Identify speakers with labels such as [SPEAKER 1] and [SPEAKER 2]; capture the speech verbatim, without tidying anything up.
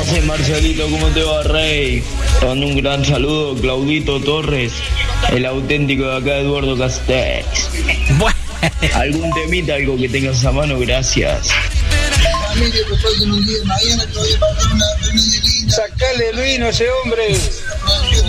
[SPEAKER 1] haces, Marcelito? ¿Cómo te va, Rey? Te mando un gran saludo, Claudito Torres, el auténtico de acá, Eduardo Castex.
[SPEAKER 2] Bueno.
[SPEAKER 1] ¿Algún temita, algo que tengas a mano? Gracias.
[SPEAKER 3] Sacale el vino a ese hombre.